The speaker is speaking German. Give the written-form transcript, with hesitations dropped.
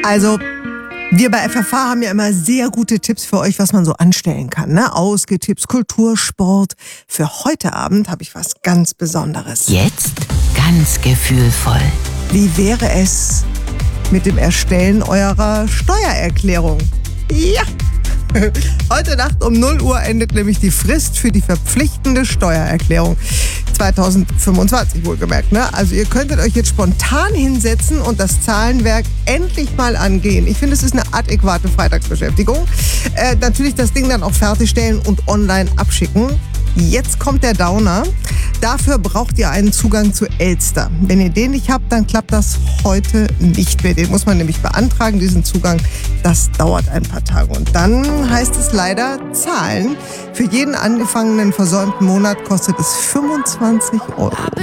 Also, wir bei FFH haben ja immer sehr gute Tipps für euch, was man so anstellen kann. Ne? Ausgetipps, Kultur, Sport. Für heute Abend habe ich was ganz Besonderes. Jetzt ganz gefühlvoll. Wie wäre es mit dem Erstellen eurer Steuererklärung? Ja! Heute Nacht um 0 Uhr endet nämlich die Frist für die verpflichtende Steuererklärung. 2025 wohlgemerkt, ne? Also ihr könntet euch jetzt spontan hinsetzen und das Zahlenwerk endlich mal angehen. Ich finde, es ist eine adäquate Freitagsbeschäftigung. Natürlich das Ding dann auch fertigstellen und online abschicken. Jetzt kommt der Downer. Dafür braucht ihr einen Zugang zu Elster. Wenn ihr den nicht habt, dann klappt das heute nicht mehr. Den muss man nämlich beantragen, diesen Zugang. Das dauert ein paar Tage. Und dann heißt es leider zahlen. Für jeden angefangenen versäumten Monat kostet es 25 €.